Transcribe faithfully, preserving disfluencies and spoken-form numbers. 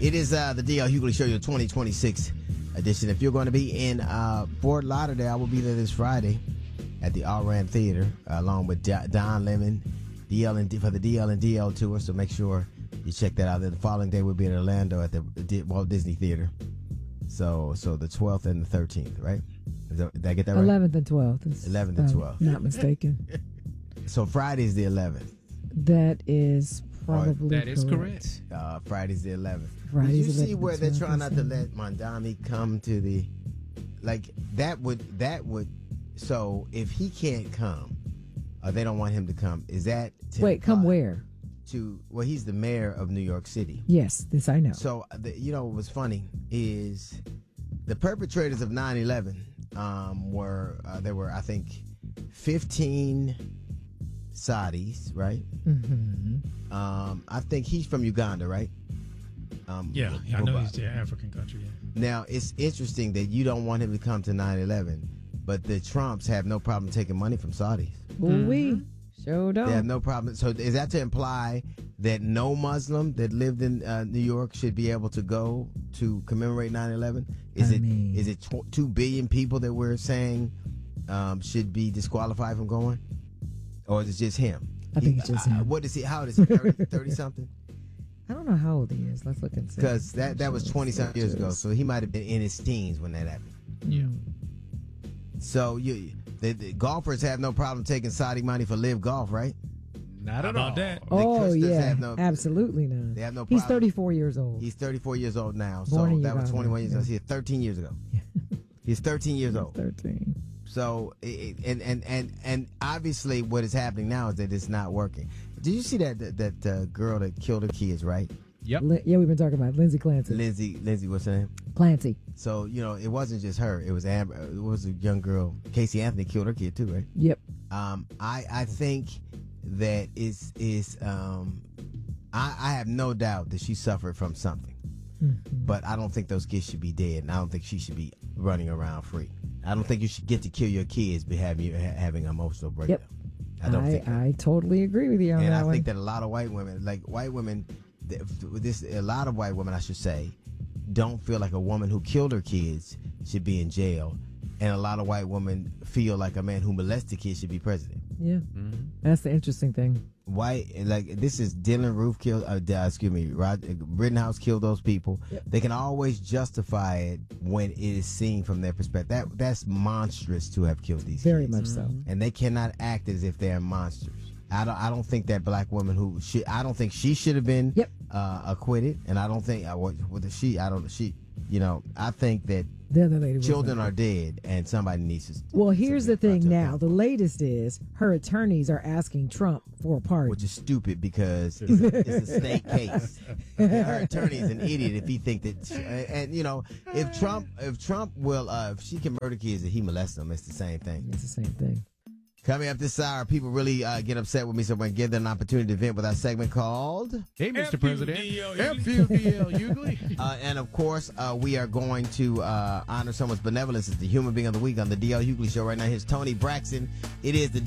It is uh, the D L Hughley Show, your twenty twenty-six edition. If you're going to be in uh, Fort Lauderdale, I will be there this Friday at the All-Ran Theater, uh, along with Don Lemon, D L and D, for the D L and D L tour. So make sure you check that out. Then the following day we'll be in Orlando at the Walt Disney Theater. So, so the twelfth and the thirteenth, right? Did I get that right? eleventh and twelfth. eleventh and twelfth. Not mistaken. So Friday's the eleventh. That is probably That is correct. correct. Uh, Friday's the eleventh. Friday's Did you see eleventh where and they're twelfth trying not to and let Mondami come to the, like that would that would, so if he can't come, or they don't want him to come, is that to Wait, come imply where? To well, he's the mayor of New York City. Yes, this I know. So the, you know what was funny is the perpetrators of nine eleven um, were uh, there were I think fifteen Saudis, right? Mm-hmm. Um, I think he's from Uganda, right? Um, Yeah, yeah I know Boba. he's the African country. Yeah. Now, it's interesting that you don't want him to come to nine eleven, but the Trumps have no problem taking money from Saudis. Ooh we sure don't. They have no problem. So is that to imply that no Muslim that lived in uh, New York should be able to go to commemorate nine eleven? Is I it mean- is it tw- two billion people that we're saying um, should be disqualified from going? Or is it just him? I think it's just uh, him. What is he? How old is he? thirty something? I don't know how old he is. Let's look and see. Because that, that was twenty something years ago. So he might have been in his teens when that happened. Yeah. So you, the, the golfers have no problem taking Saudi money for Live Golf, right? Not at about all. that. The Oh Christians yeah, have no- absolutely not. They have no He's problem. thirty-four years old. He's thirty-four years old now. Born So in that was Uganda, twenty-one years yeah. ago. He's thirteen years ago. He's thirteen years He's old. thirteen. So, it, and, and, and, and obviously what is happening now is that it's not working. Did you see that that, that uh, girl that killed her kids, right? Yep. Lin- yeah, we've been talking about Lindsay Clancy. Lindsay, Lindsay, what's her name? Clancy. So, you know, it wasn't just her. It was Amber. It was a young girl. Casey Anthony killed her kid too, right? Yep. Um, I, I think that is, is, um, I, I have no doubt that she suffered from something, Mm-hmm. but I don't think those kids should be dead, and I don't think she should be running around free. I don't think you should get to kill your kids by having you ha- having an emotional breakdown. I don't I, think. that. I totally agree with you on And that I one. think that a lot of white women, like white women, th- this a lot of white women, I should say, don't feel like a woman who killed her kids should be in jail, and a lot of white women feel like a man who molested kids should be president. yeah, Mm-hmm. that's the interesting thing. White, like this is Dylan Roof killed. Uh, uh, excuse me, Rod, Rittenhouse killed those people. Yep. They can always justify it when it is seen from their perspective. That that's monstrous to have killed these Very kids. much so. And they cannot act as if they're monsters. I don't. I don't think that black woman who should. I don't think she should have been Yep. uh, acquitted. And I don't think. Uh, what with the she. I don't. She. You know. I think that The other lady was children like- are dead, and somebody needs to. Well, here's to the thing to now. account, The latest is her attennees are asking Trump for a pardon. which is stupid because it's a, it's a state case. Her attorney is an idiot if he think that. And, and, you know, if Trump, if Trump will, uh, if she can murder kids and he molests them, it's the same thing. It's the same thing. Coming up this hour, people really uh, get upset with me, so we're going to give them an opportunity to vent with our segment called. Hey, Mister President. F U D L F U D L Hughley. Uh, and of course, uh, we are going to uh, honor someone's benevolence as the human being of the week on the D L Hughley Show right now. Here's Tony Braxton. It is the